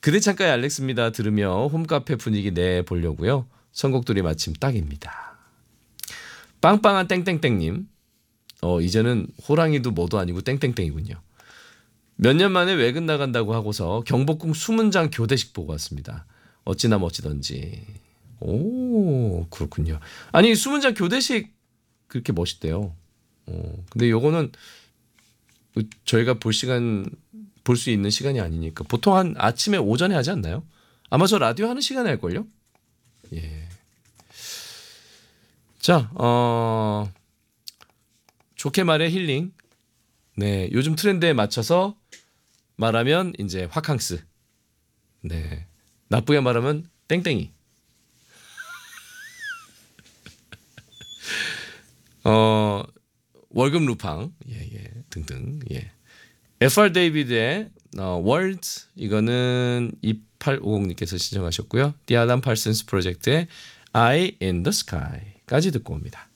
그대 창가의 알렉스입니다 들으며 홈카페 분위기 내보려고요. 선곡들이 마침 딱입니다. 빵빵한 땡땡땡님. 이제는 호랑이도 뭐도 아니고 땡땡땡이군요. 몇 년 만에 외근 나간다고 하고서 경복궁 수문장 교대식 보고 왔습니다. 어찌나 멋지던지. 오, 그렇군요. 아니, 수문장 교대식 그렇게 멋있대요. 근데 요거는 저희가 볼 수 있는 시간이 아니니까 보통 한 아침에 오전에 하지 않나요? 아마 저 라디오 하는 시간에 할걸요? 예. 자, 좋게 말해 힐링. 네, 요즘 트렌드에 맞춰서 말하면 이제 화캉스. 네, 나쁘게 말하면 땡땡이. 월급 루팡, 예, 등등. 예. FR 데이비드의 월드 이거는 2850님께서 신청하셨고요. 디아단 팔슨스 프로젝트의 Eye in the Sky까지 듣고 옵니다.